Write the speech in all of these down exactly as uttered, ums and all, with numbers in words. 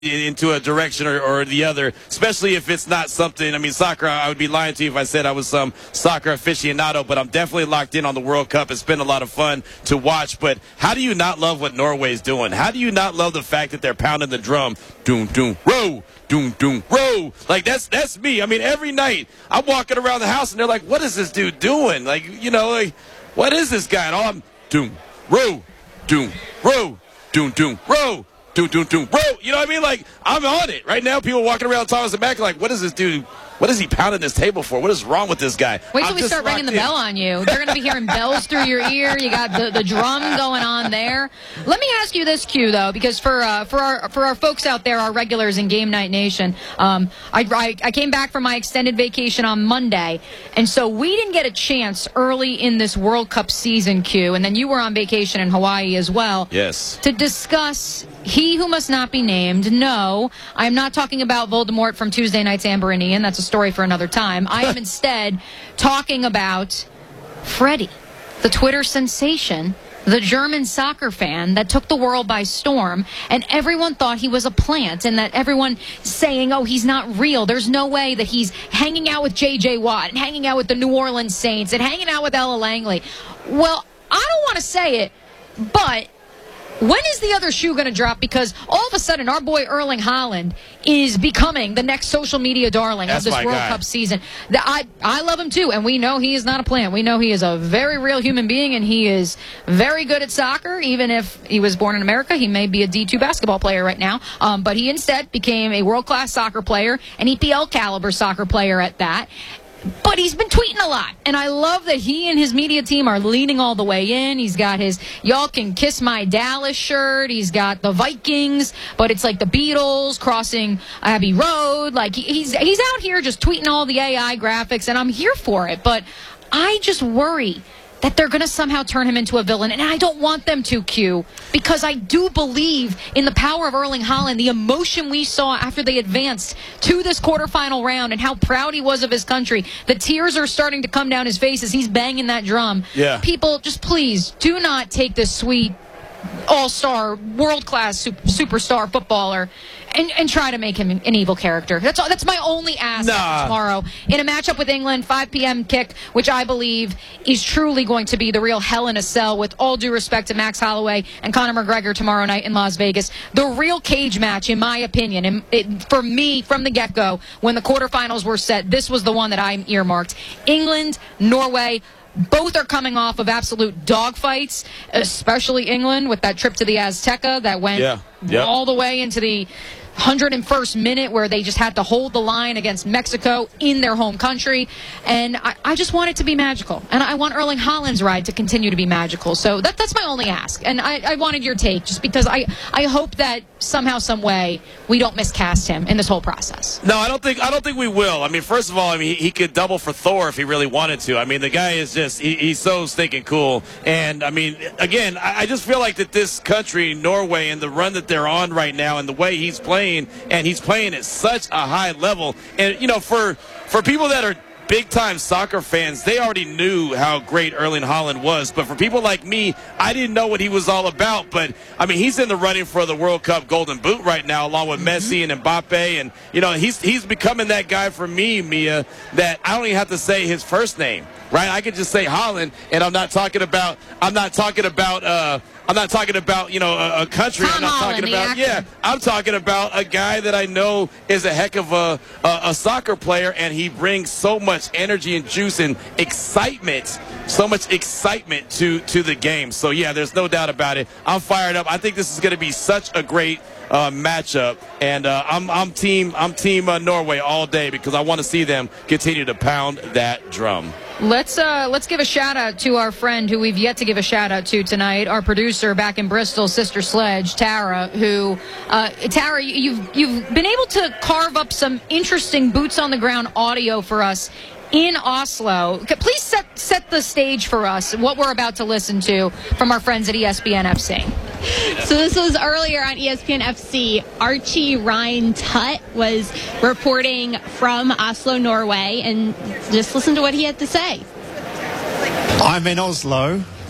into a direction or, or the other, especially if it's not something. I mean, soccer, I would be lying to you if I said I was some soccer aficionado, but I'm definitely locked in on the World Cup. It's been a lot of fun to watch. But how do you not love what Norway's doing? How do you not love the fact that they're pounding the drum? Doom, doom, row, doom, doom, row. Like, that's that's me. I mean, every night I'm walking around the house and they're like, what is this dude doing? Like, you know, like, what is this guy? And all I'm doom, row, doom, row, doom, doom, row. Doom, doom, doom, bro. You know what I mean? Like, I'm on it. Right now, people walking around Thomas and Mack like, what is this dude? What is he pounding this table for? What is wrong with this guy? Wait till I'm we start ringing the in. bell on you. They're going to be hearing bells through your ear. You got the, the drum going on there. Let me ask you this, Q, though, because for uh, for our for our folks out there, our regulars in Game Night Nation, um, I, I, I came back from my extended vacation on Monday, and so we didn't get a chance early in this World Cup season, Q, and then you were on vacation in Hawaii as well. Yes. To discuss He Who Must Not Be Named. No, I'm not talking about Voldemort from Tuesday Night's Amber and Ian. That's a story for another time. I am instead talking about Freddie, the Twitter sensation, the German soccer fan that took the world by storm, and everyone thought he was a plant, and that everyone saying, oh, he's not real. There's no way that he's hanging out with J J Watt and hanging out with the New Orleans Saints and hanging out with Ella Langley. Well, I don't want to say it, but when is the other shoe going to drop? Because all of a sudden, our boy Erling Haaland is becoming the next social media darling That's of this my World guy. Cup season. The, I, I love him too, and we know he is not a plant. We know he is a very real human being, and he is very good at soccer. Even if he was born in America, he may be a D two basketball player right now. Um, but he instead became a world-class soccer player, an E P L caliber soccer player at that. But he's been tweeting a lot, and I love that he and his media team are leaning all the way in. He's got his Y'all Can Kiss My Dallas shirt. He's got the Vikings, but it's like the Beatles crossing Abbey Road. Like, he's he's out here just tweeting all the A I graphics, and I'm here for it. But I just worry that they're going to somehow turn him into a villain. And I don't want them to, Q, because I do believe in the power of Erling Haaland, the emotion we saw after they advanced to this quarterfinal round and how proud he was of his country. The tears are starting to come down his face as he's banging that drum. Yeah. People, just please do not take this sweet all-star, world-class super, superstar footballer and, and try to make him an evil character. That's all, that's my only ask nah. tomorrow. In a matchup with England, five p.m. kick, which I believe is truly going to be the real hell in a cell, with all due respect to Max Holloway and Conor McGregor tomorrow night in Las Vegas. The real cage match, in my opinion, and it, for me, from the get-go, when the quarterfinals were set, this was the one that I earmarked. England, Norway. Both are coming off of absolute dogfights, especially England with that trip to the Azteca that went yeah. Yep. all the way into the one hundred first minute, where they just had to hold the line against Mexico in their home country. And I, I just want it to be magical. And I want Erling Haaland's ride to continue to be magical. So that, that's my only ask. And I, I wanted your take, just because I, I hope that somehow, some way, we don't miscast him in this whole process. No, I don't think I don't think we will. I mean, first of all, I mean, he, he could double for Thor if he really wanted to. I mean, the guy is just, he, he's so stinking cool. And, I mean, again, I, I just feel like that this country, Norway, and the run that they're on right now and the way he's playing, and he's playing at such a high level. And, you know, for for people that are big-time soccer fans, they already knew how great Erling Haaland was. But for people like me, I didn't know what he was all about. But, I mean, he's in the running for the World Cup Golden Boot right now, along with Messi and Mbappe. And, you know, he's he's becoming that guy for me, Mia, that I don't even have to say his first name, right? I could just say Haaland, and I'm not talking about, I'm not talking about, uh, I'm not talking about, you know, a, a country. Tom I'm not Holland, talking about, the yeah, I'm talking about a guy that I know is a heck of a, a, a soccer player, and he brings so much energy and juice and excitement, so much excitement to, to the game. So, yeah, there's no doubt about it. I'm fired up. I think this is going to be such a great uh, matchup, and uh, I'm, I'm team, I'm team uh, Norway all day, because I want to see them continue to pound that drum. Let's uh, let's give a shout out to our friend who we've yet to give a shout out to tonight, our producer back in Bristol, Sister Sledge, Tara. Who, uh, Tara, you've you've been able to carve up some interesting boots on the ground audio for us in Oslo. Please set set the stage for us, what we're about to listen to from our friends at E S P N F C. So this was earlier on E S P N F C. Archie Ryan Tutt was reporting from Oslo, Norway, and just listen to what he had to say. I'm in Oslo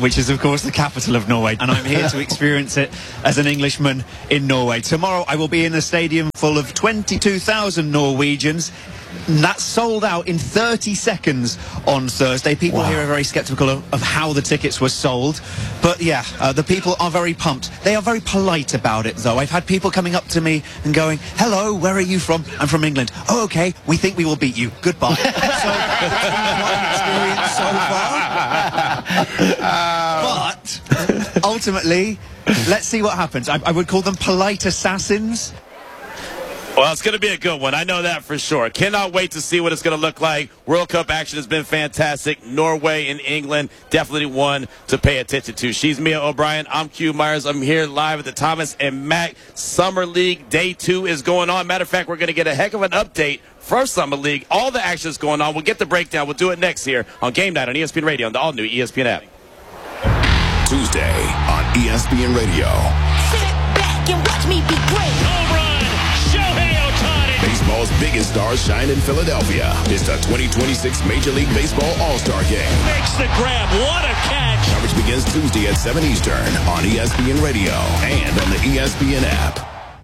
which is, of course, the capital of Norway. And I'm here to experience it as an Englishman in Norway. Tomorrow, I will be in a stadium full of twenty-two thousand Norwegians. That's sold out in thirty seconds on Thursday. People wow. here are very sceptical of, of how the tickets were sold. But yeah, uh, the people are very pumped. They are very polite about it, though. I've had people coming up to me and going, hello, where are you from? I'm from England. Oh, okay, we think we will beat you. Goodbye. So, that's been quite an experience so far. But ultimately, let's see what happens. I, I would call them polite assassins. Well, it's going to be a good one. I know that for sure. Cannot wait to see what it's going to look like. World Cup action has been fantastic. Norway and England, definitely one to pay attention to. She's Mia O'Brien. I'm Q Myers. I'm here live at the Thomas and Mack Summer League. Day two is going on. Matter of fact, we're going to get a heck of an update from Summer League. All the action is going on. We'll get the breakdown. We'll do it next here on Game Night on E S P N Radio on the all-new E S P N app. Tuesday on E S P N Radio. Sit back and watch me be great. Home run. Shohei Ohtani. Baseball's biggest stars shine in Philadelphia. It's the twenty twenty-six Major League Baseball All-Star Game. Makes the grab. What a catch. Coverage begins Tuesday at seven Eastern on E S P N Radio and on the E S P N app.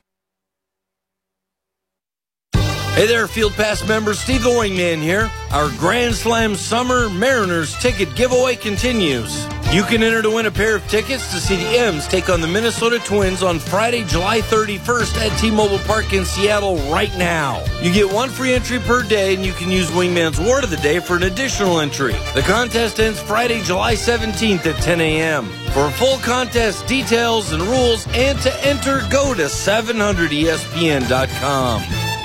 Hey there, Field Pass members. Steve the Wingman here. Our Grand Slam Summer Mariners ticket giveaway continues. You can enter to win a pair of tickets to see the M's take on the Minnesota Twins on Friday, July thirty-first at T-Mobile Park in Seattle right now. You get one free entry per day, and you can use Wingman's Word of the Day for an additional entry. The contest ends Friday, July seventeenth at ten a.m. For full contest details and rules and to enter, go to seven hundred E S P N dot com.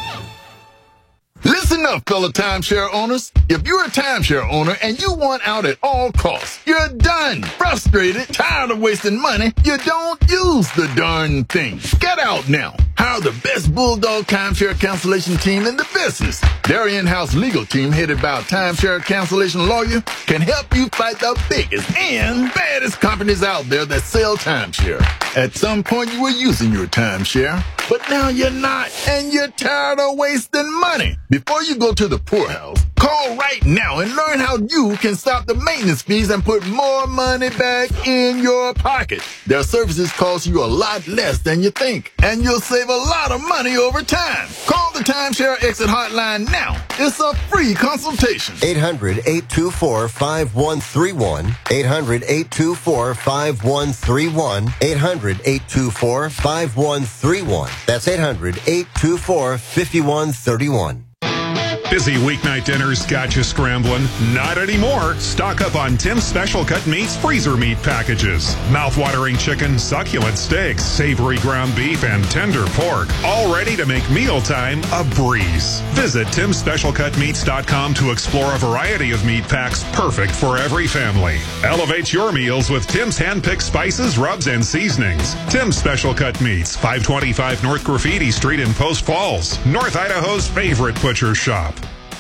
Listen up, fellow timeshare owners. If you're a timeshare owner and you want out at all costs, you're done. Frustrated, tired of wasting money, you don't use the darn thing. Get out now. Hire the best Bulldog timeshare cancellation team in the business. Their in-house legal team, headed by a timeshare cancellation lawyer, can help you fight the biggest and baddest companies out there that sell timeshare. At some point, you were using your timeshare, but now you're not, and you're tired of wasting money. Before you go to the poorhouse, call right now and learn how you can stop the maintenance fees and put more money back in your pocket. Their services cost you a lot less than you think, and you'll save a lot of money over time. Call the Timeshare Exit Hotline now. It's a free consultation. eight hundred, eight two four, five one three one. eight hundred, eight two four, five one three one. eight hundred, eight two four, five one three one. That's eight hundred, eight two four, five one three one. Busy weeknight dinners got you scrambling? Not anymore. Stock up on Tim's Special Cut Meats freezer meat packages. Mouth-watering chicken, succulent steaks, savory ground beef, and tender pork. All ready to make mealtime a breeze. Visit Tims Special Cut Meats dot com to explore a variety of meat packs perfect for every family. Elevate your meals with Tim's hand-picked spices, rubs, and seasonings. Tim's Special Cut Meats, five twenty-five North Graffiti Street in Post Falls, North Idaho's favorite butcher shop.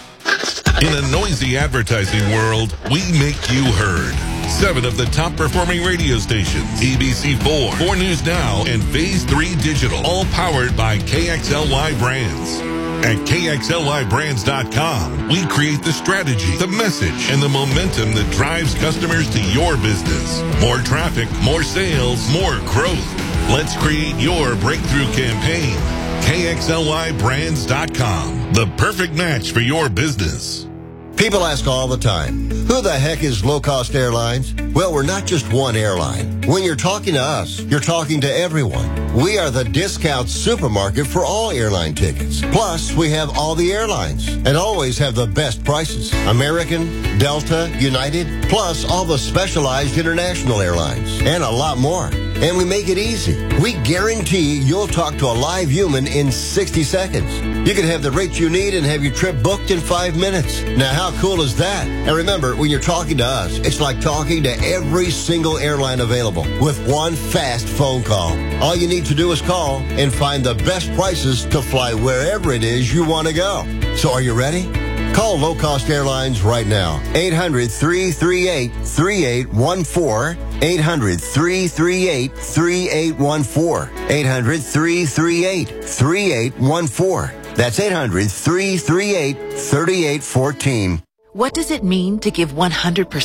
In a noisy advertising world, we make you heard. Seven of the top performing radio stations, A B C four, four News Now, and Phase three Digital, all powered by K X L Y Brands. At K X L Y brands dot com, we create the strategy, the message, and the momentum that drives customers to your business. More traffic, more sales, more growth. Let's create your breakthrough campaign. K X L Y brands dot com, the perfect match for your business. People ask all the time, who the heck is Low Cost Airlines? Well, we're not just one airline. When you're talking to us, you're talking to everyone. We are the discount supermarket for all airline tickets. Plus, we have all the airlines and always have the best prices. American, Delta, United, plus all the specialized international airlines and a lot more. And we make it easy. We guarantee you'll talk to a live human in sixty seconds. You can have the rates you need and have your trip booked in five minutes. Now, how cool is that? And remember, when you're talking to us, it's like talking to every single airline available with one fast phone call. All you need to do is call and find the best prices to fly wherever it is you want to go. So are you ready? Call Low Cost Airlines right now. eight hundred, three three eight, three eight one four. eight hundred, three three eight, three eight one four. eight hundred, three three eight, three eight one four. That's eight hundred, three three eight, three eight one four. What does it mean to give one hundred percent?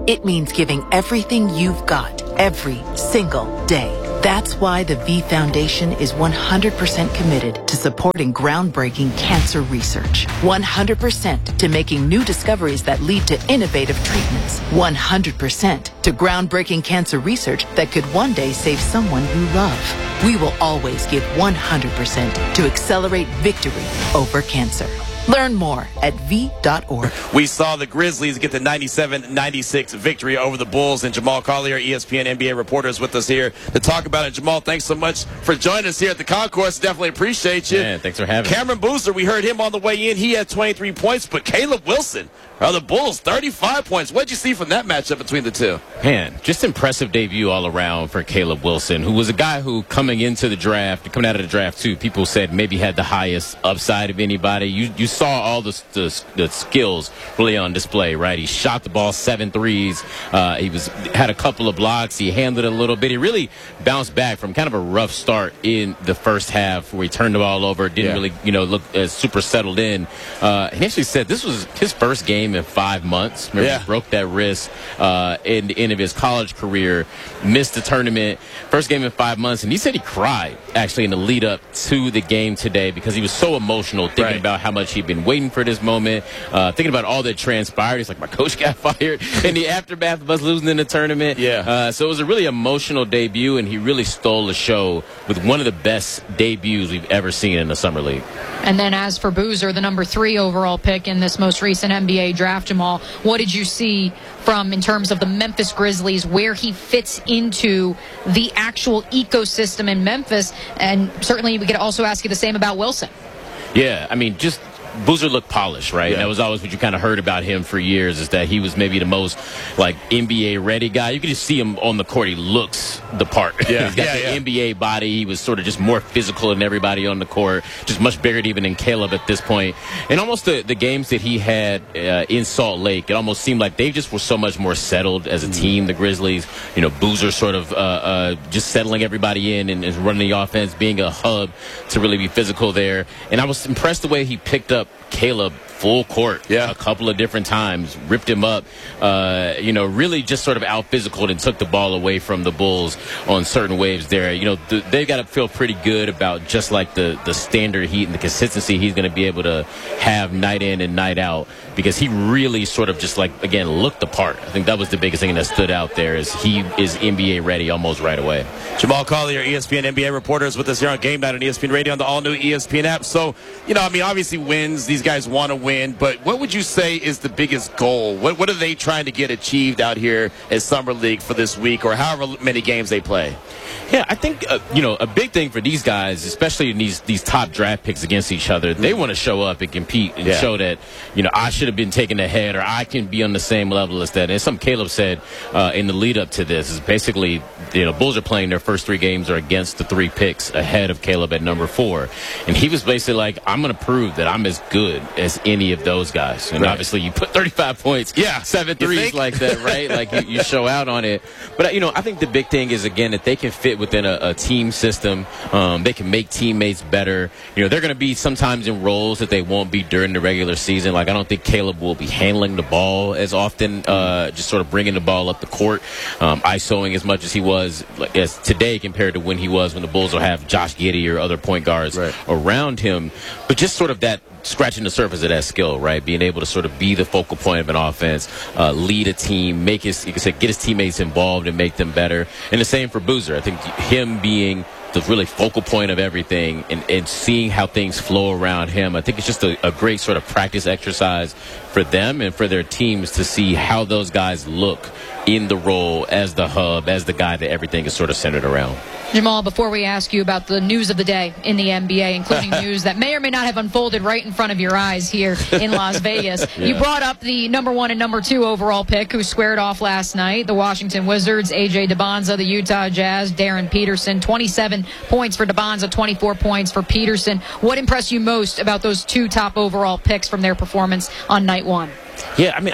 It means giving everything you've got, every single day. That's why the V Foundation is one hundred percent committed to supporting groundbreaking cancer research. one hundred percent to making new discoveries that lead to innovative treatments. one hundred percent to groundbreaking cancer research that could one day save someone you love. We will always give one hundred percent to accelerate victory over cancer. Learn more at V dot org. We saw the Grizzlies get the ninety-seven ninety-six victory over the Bulls, and Jamal Collier, E S P N N B A reporter, is with us here to talk about it. Jamal, thanks so much for joining us here at the concourse. Definitely appreciate you. Yeah, thanks for having me. Cameron Boozer, we heard him on the way in. He had twenty-three points, but Caleb Wilson, of the Bulls, thirty-five points. What did you see from that matchup between the two? Man, just impressive debut all around for Caleb Wilson, who was a guy who, coming into the draft, coming out of the draft too, people said maybe had the highest upside of anybody. You you saw all the, the, the skills really on display, right? He shot the ball seven threes. Uh, he was had a couple of blocks. He handled it a little bit. He really bounced back from kind of a rough start in the first half where he turned the ball over, didn't yeah. really, you know, look uh, super settled in. Uh, he actually said this was his first game in five months. Remember, yeah. he broke that wrist uh, in the end of his college career, missed the tournament, first game in five months, and he said he cried actually in the lead up to the game today because he was so emotional, thinking right. about how much he'd been waiting for this moment, uh, thinking about all that transpired. He's like, my coach got fired in the aftermath of us losing in the tournament. Yeah. Uh, so it was a really emotional debut, and he really stole the show with one of the best debuts we've ever seen in the Summer League. And then as for Boozer, the number three overall pick in this most recent N B A draft, Jamal, what did you see from in terms of the Memphis Grizzlies, where he fits into the actual ecosystem in Memphis? And certainly we could also ask you the same about Wilson. Yeah, I mean, just Boozer looked polished, right? Yeah. And that was always what you kind of heard about him for years, is that he was maybe the most, like, N B A-ready guy. You could just see him on the court. He looks the part. Yeah. He's got yeah, the yeah. N B A body. He was sort of just more physical than everybody on the court, just much bigger even than Caleb at this point. And almost the, the games that he had uh, in Salt Lake, it almost seemed like they just were so much more settled as a team, the Grizzlies. You know, Boozer sort of uh, uh, just settling everybody in and, and running the offense, being a hub to really be physical there. And I was impressed the way he picked up Caleb full court yeah. a couple of different times, ripped him up, uh, you know, really just sort of out physical and took the ball away from the Bulls on certain waves there. You know, th- they've got to feel pretty good about just like the, the standard heat and the consistency he's going to be able to have night in and night out, because he really sort of just like, again, looked the part. I think that was the biggest thing that stood out there, is he is N B A ready almost right away. Jamal Collier, E S P N N B A reporter, is with us here on Game Night on E S P N Radio on the all-new E S P N app. So, you know, I mean, obviously wins. These guys want to win. But what would you say is the biggest goal? What, what are they trying to get achieved out here at Summer League for this week, or however many games they play? Yeah, I think, uh, you know, a big thing for these guys, especially in these, these top draft picks against each other, they want to show up and compete and yeah. show that, you know, I should have been taken ahead, or I can be on the same level as that. And something Caleb said uh, in the lead up to this is basically, you know, Bulls are playing their first three games are against the three picks ahead of Caleb at number four. And he was basically like, I'm going to prove that I'm as good as any of those guys. And right. obviously you put thirty-five points, yeah, seven threes like that, right? Like you, you show out on it. But, you know, I think the big thing is, again, that they can fit within a, a team system. Um, they can make teammates better. You know, they're going to be sometimes in roles that they won't be during the regular season. Like, I don't think Caleb will be handling the ball as often, uh, just sort of bringing the ball up the court, um, ISOing as much as he was like, as today compared to when he was when the Bulls will have Josh Giddey or other point guards right. around him. But just sort of that scratching the surface of that skill, right? Being able to sort of be the focal point of an offense, uh, lead a team, make his, you could say, get his teammates involved and make them better. And the same for Boozer. I think him being the really focal point of everything and, and seeing how things flow around him, I think it's just a, a great sort of practice exercise for them and for their teams to see how those guys look in the role as the hub, as the guy that everything is sort of centered around. Jamal, before we ask you about the news of the day in the N B A, including news that may or may not have unfolded right in front of your eyes here in Las Vegas, yeah. you brought up the number one and number two overall pick who squared off last night, the Washington Wizards, A J DeBonza, the Utah Jazz, Darren Peterson, twenty-seven points for DeBonza, twenty-four points for Peterson. What impressed you most about those two top overall picks from their performance on night one? Yeah, I mean, I just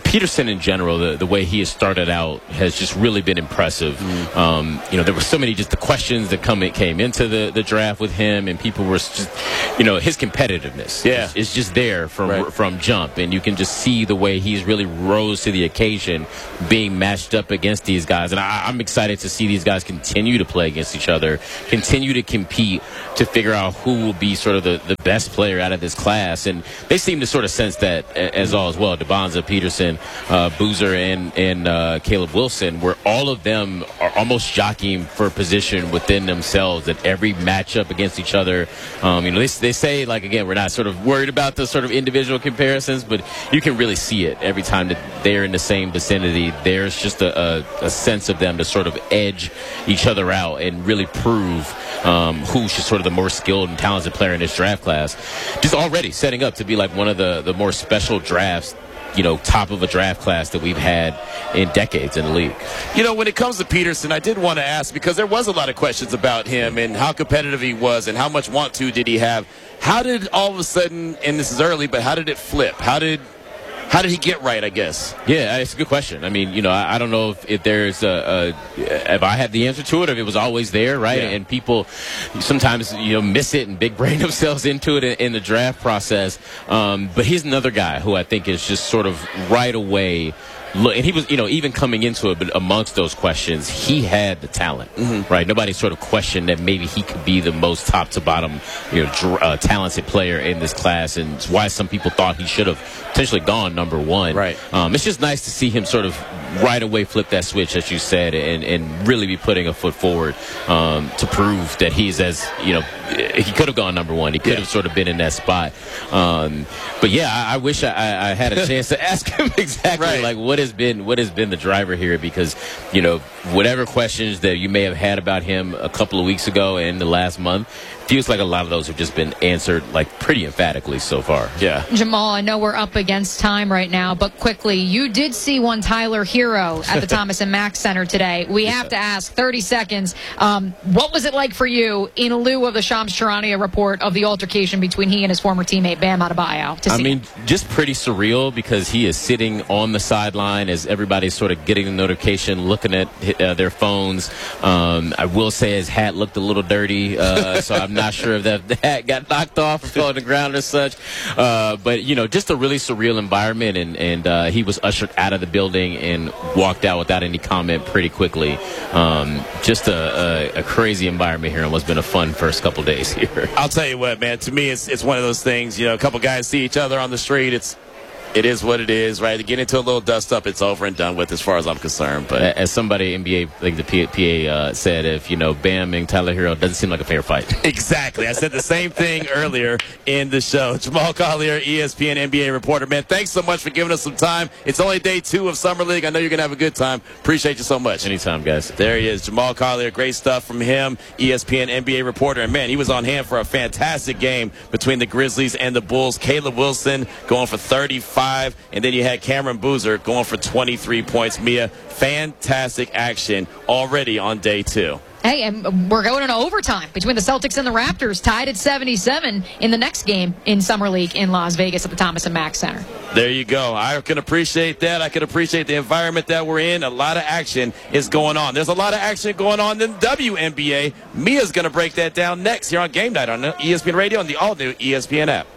Peterson in general, the, the way he has started out has just really been impressive. Mm. Um, you know, there were so many just the questions that come came into the, the draft with him, and people were just, you know, his competitiveness yeah. is, is just there from right. from jump, and you can just see the way he's really rose to the occasion, being matched up against these guys. And I, I'm excited to see these guys continue to play against each other, continue to compete to figure out who will be sort of the, the best player out of this class. And they seem to sort of sense that as all as well. DeBonza, Peterson, uh, Boozer, and, and uh, Caleb Wilson, where all of them are almost jockeying for position within themselves at every matchup against each other. Um, you know, they, they say, like, again, we're not sort of worried about the sort of individual comparisons, but you can really see it every time that they're in the same vicinity. There's just a, a, a sense of them to sort of edge each other out and really prove um, who's just sort of the more skilled and talented player in this draft class. Just already setting up to be like one of the, the more special drafts, you know, top of a draft class that we've had in decades in the league. You know, when it comes to Peterson, I did want to ask, because there was a lot of questions about him and how competitive he was and how much want to did he have. How did all of a sudden, and this is early, but how did it flip? How did How did he get right, I guess? Yeah, it's a good question. I mean, you know, I, I don't know if, if there's a, a, if I have the answer to it, or if it was always there, right? Yeah. And people sometimes, you know, miss it and big brain themselves into it in, in the draft process. Um, but he's another guy who I think is just sort of right away. Look, and he was, you know, even coming into it, but amongst those questions, he had the talent, mm-hmm. right? Nobody sort of questioned that maybe he could be the most top to bottom, you know, dr- uh, talented player in this class, and it's why some people thought he should have potentially gone number one. Right. Um, it's just nice to see him sort of right away flip that switch, as you said, and, and really be putting a foot forward um, to prove that he's as, you know, he could have gone number one. He could yeah. have sort of been in that spot. Um, but yeah, I, I wish I, I had a chance to ask him exactly right. like what has been what has been the driver here, because, you know, whatever questions that you may have had about him a couple of weeks ago and the last month, feels like a lot of those have just been answered like pretty emphatically so far. Yeah. Jamal, I know we're up against time right now, but quickly, you did see one Tyler Hero at the Thomas and Mack Center today. We have to ask, thirty seconds, um, what was it like for you in lieu of the Shams Charania report of the altercation between he and his former teammate Bam Adebayo? To I see mean, just pretty surreal, because he is sitting on the sideline as everybody's sort of getting the notification, looking at uh, their phones. Um, I will say his hat looked a little dirty, uh, so I'm not sure if that the hat got knocked off or fell on the ground or such. Uh, but, you know, just a really surreal environment, and, and uh, he was ushered out of the building and walked out without any comment pretty quickly. Um, just a, a, a crazy environment here, and what's been a fun first couple days here. I'll tell you what, man, to me, it's it's one of those things, you know, a couple guys see each other on the street, it's It is what it is, right? To get into a little dust up, it's over and done with as far as I'm concerned. But as somebody N B A, like the P A uh, said, if, you know, Bam and Tyler Hero, doesn't seem like a fair fight. Exactly. I said the same thing earlier in the show. Jamal Collier, E S P N N B A reporter. Man, thanks so much for giving us some time. It's only day two of Summer League. I know you're going to have a good time. Appreciate you so much. Anytime, guys. There he is, Jamal Collier. Great stuff from him, E S P N N B A reporter. And, man, he was on hand for a fantastic game between the Grizzlies and the Bulls. Caleb Wilson going for thirty-five, and then you had Cameron Boozer going for twenty-three points. Mia, fantastic action already on day two. Hey, and we're going into overtime between the Celtics and the Raptors, tied at seventy-seven in the next game in Summer League in Las Vegas at the Thomas and Mack Center. There you go. I can appreciate that. I can appreciate the environment that we're in. A lot of action is going on. There's a lot of action going on in the W N B A. Mia's going to break that down next here on Game Night on E S P N Radio and the all-new E S P N app.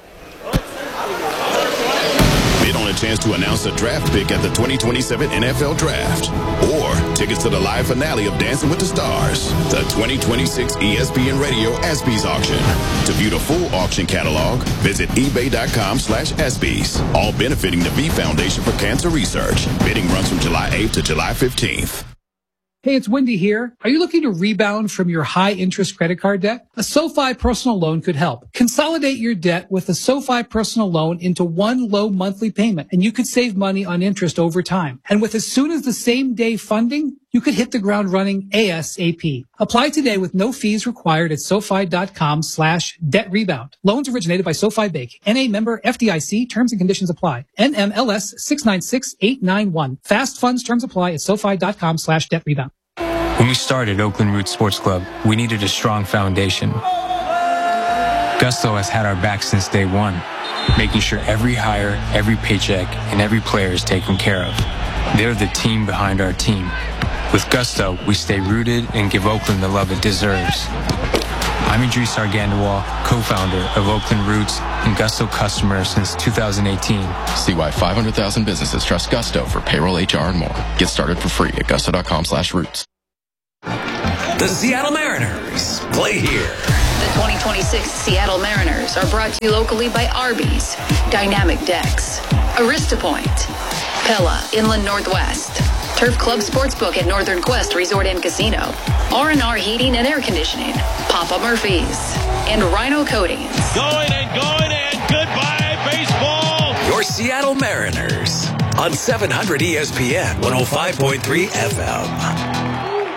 Bid on a chance to announce a draft pick at the twenty twenty-seven N F L Draft, or tickets to the live finale of Dancing with the Stars, the twenty twenty-six E S P N Radio ESPYs auction. To view the full auction catalog, visit ebay.com slash ESPYs. All benefiting the V Foundation for Cancer Research. Bidding runs from July eighth to July fifteenth. Hey, it's Wendy here. Are you looking to rebound from your high-interest credit card debt? A SoFi personal loan could help. Consolidate your debt with a SoFi personal loan into one low monthly payment, and you could save money on interest over time. And with as soon as the same day funding, you could hit the ground running ASAP. Apply today with no fees required at SoFi.com slash debt rebound. Loans originated by SoFi Bank. N A member F D I C. Terms and conditions apply. N M L S six nine six eight nine one. Fast funds terms apply at SoFi.com slash debt rebound. When we started Oakland Roots Sports Club, we needed a strong foundation. Gusto has had our back since day one, making sure every hire, every paycheck, and every player is taken care of. They're the team behind our team. With Gusto, we stay rooted and give Oakland the love it deserves. I'm Idris Argandois, co-founder of Oakland Roots and Gusto customer since two thousand eighteen. See why five hundred thousand businesses trust Gusto for payroll, H R, and more. Get started for free at gusto.com slash roots. The Seattle Mariners play here. The twenty twenty-six Seattle Mariners are brought to you locally by Arby's, Dynamic Decks, Arista Point, Pella Inland Northwest, Turf Club Sportsbook at Northern Quest Resort and Casino, R and R Heating and Air Conditioning, Papa Murphy's, and Rhino Coatings. Going and going and goodbye, baseball. Your Seattle Mariners on seven hundred E S P N one oh five point three F M.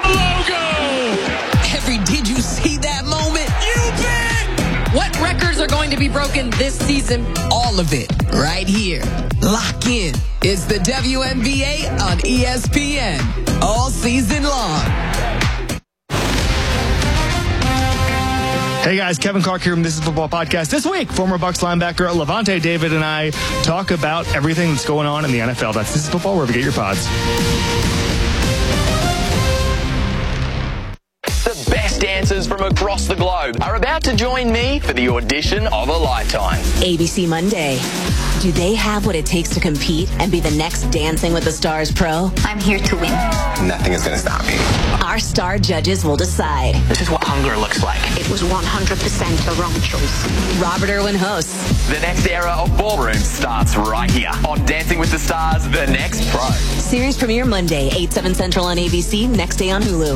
Every, did you see that moment? You bet! What records are going to be broken this season? All of it, right here. Lock in. It's the W N B A on E S P N. All season long. Hey guys, Kevin Clark here from This Is Football Podcast. This week, former Bucs linebacker Levante David and I talk about everything that's going on in the N F L. That's This Is Football, wherever you get your pods. The best dancers from across the globe are about to join me for the audition of a lifetime. A B C Monday. Do they have what it takes to compete and be the next Dancing with the Stars pro? I'm here to win. Nothing is going to stop me. Our star judges will decide. This is what hunger looks like. It was one hundred percent the wrong choice. Robert Irwin hosts. The next era of ballroom starts right here on Dancing with the Stars, The Next Pro. Series premiere Monday, eight, seven Central on A B C, next day on Hulu.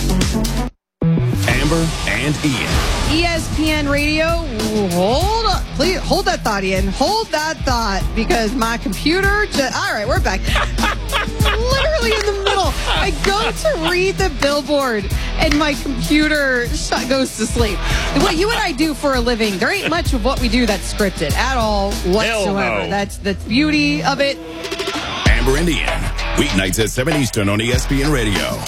Amber and Ian. E S P N Radio, hold on. Please hold that thought, Ian. Hold that thought, because my computer just, all right, we're back. Literally in the middle. I go to read the billboard and my computer sh- goes to sleep. What you and I do for a living, there ain't much of what we do that's scripted at all whatsoever. No. That's the beauty of it. Amber and Ian, weeknights at seven Eastern on E S P N Radio.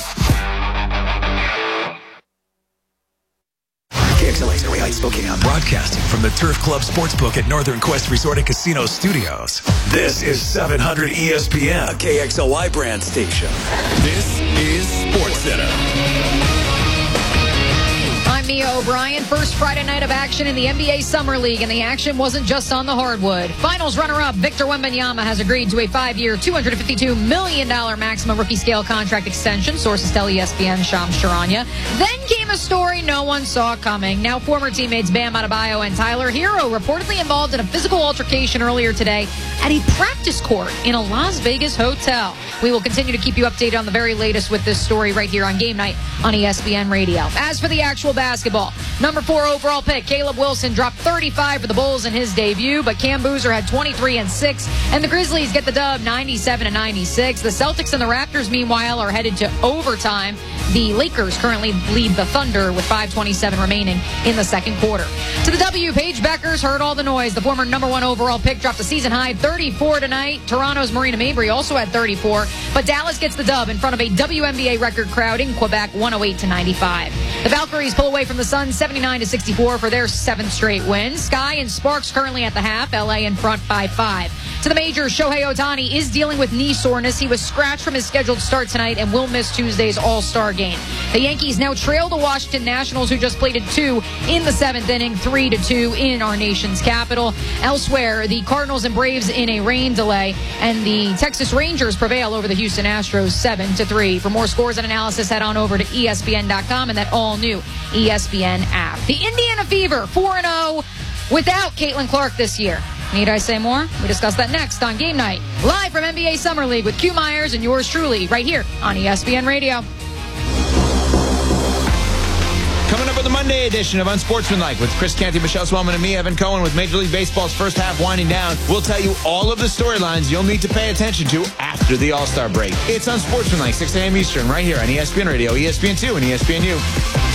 K X L A's Area Spokane, broadcasting from the Turf Club Sportsbook at Northern Quest Resort and Casino Studios. This is seven hundred E S P N, a K X L Y brand station. This is SportsCenter. I'm Mia O'Brien. First Friday night of action in the N B A Summer League, and the action wasn't just on the hardwood. Finals runner-up Victor Wembanyama has agreed to a five-year, two hundred fifty-two million dollars maximum rookie scale contract extension. Sources tell E S P N Shams Charania. Then came a story no one saw coming. Now former teammates Bam Adebayo and Tyler Hero reportedly involved in a physical altercation earlier today at a practice court in a Las Vegas hotel. We will continue to keep you updated on the very latest with this story right here on Game Night on E S P N Radio. As for the actual basketball, number four overall pick Caleb Wilson dropped thirty-five for the Bulls in his debut, but Cam Boozer had twenty-three and six, and the Grizzlies get the dub ninety-seven to ninety-six. The Celtics and the Raptors, meanwhile, are headed to overtime. The Lakers currently lead the Thunder with five twenty-seven remaining in the second quarter. To the W, Paige Beckers heard all the noise. The former number one overall pick dropped a season high thirty-four tonight. Toronto's Marina Mabry also had thirty-four, but Dallas gets the dub in front of a W N B A record crowd in Quebec, one oh eight to ninety-five. The Valkyries pull away from the Suns seventy-nine to sixty-four for their seventh straight win. Sky and Sparks currently at the half. L A in front by five. To the majors, Shohei Ohtani is dealing with knee soreness. He was scratched from his scheduled start tonight and will miss Tuesday's All-Star game. The Yankees now trail the Washington Nationals, who just played at two in the seventh inning, three to two in our nation's capital. Elsewhere, the Cardinals and Braves in a rain delay, and the Texas Rangers prevail over the Houston Astros seven to three. For more scores and analysis, head on over to E S P N dot com and that all-new E S P N app. The Indiana Fever, four and oh without Caitlin Clark this year. Need I say more? We discuss that next on Game Night, live from N B A Summer League with Q Myers and yours truly, right here on E S P N Radio. Coming up with the Monday edition of Unsportsmanlike with Chris Canty, Michelle Swellman, and me, Evan Cohen, with Major League Baseball's first half winding down. We'll tell you all of the storylines you'll need to pay attention to after the All-Star break. It's Unsportsmanlike, six a.m. Eastern, right here on E S P N Radio, E S P N two, and E S P N U.